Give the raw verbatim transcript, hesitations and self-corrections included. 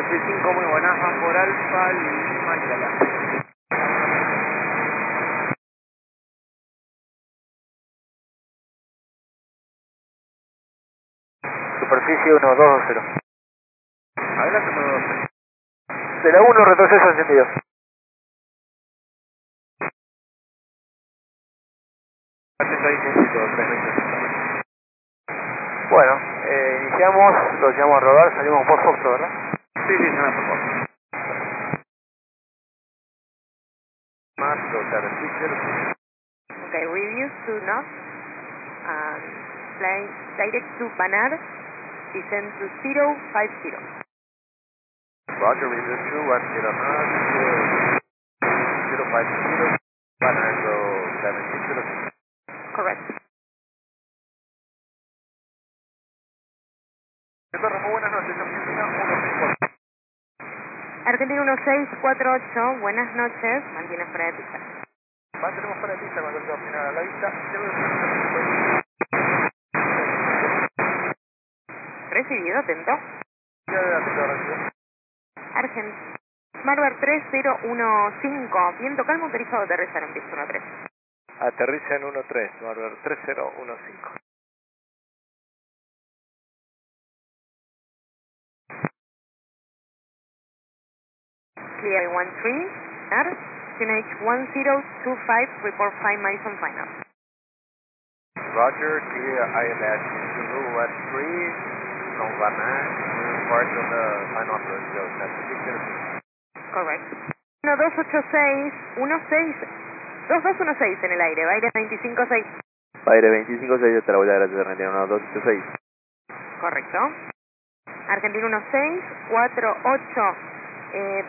once cinco, muy buenas, van por Alfa, Lima, Yala. Superficie uno dos dos cero. Adelante, uno dos cero. De la uno, retroceso encendido. Atento ahí, Cecito, tres veinte. Bueno, eh, iniciamos, lo llevamos a rodar, salimos por Foxtrot, ¿verdad? Sí, sí, suena por favor. Más, total, switcher. Okay, reviews to north, um, flying direct to Banar, descend to zero five zero. Roger, review two, one zero nine, zero five zero, one Echo seven six zero. Correct. Muy buenas noches, Argentina uno seis cuatro. Argentina uno seis cuatro ocho, buenas noches, mantiene fuera de pista. Mantenemos fuera de pista con el doctor final a la vista. Recibido, atento. Ya adelante, todo recibido. Argent. Smartbird tres cero uno cinco, viento calmo, autorizado a aterrizar en pista uno tres. Aterriza en uno tres, Smartbird tres cero uno cinco. Clear one three, Banar, Q N H one zero two five, report five miles on final. Roger, clear I L S Zulu one three, from Banan, part on the final approach, so that's six zero six. Correct. uno dos ocho seis, uno seis, dos dos uno seis en el aire, aire veinticinco seis. Aire veinticinco seis, te la voy a gracias Argentina uno dos ocho seis. Correcto. Argentina uno seis cuatro ocho, eh,